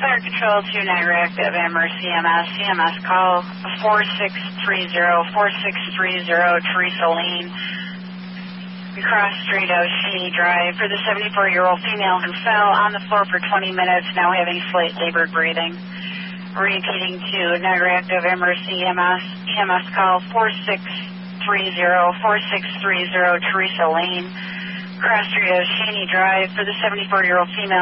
Fire Control to Niagara Active Amherst CMS. CMS call 4630 Teresa Lane. Across Street O'Shaney Drive for the 74-year-old female who fell on the floor for 20 minutes, now having slight labored breathing. Repeating to Niagara Active Amherst CMS. EMS call 4630 Teresa Lane. Cross Street O'Shaney Drive for the 74-year-old female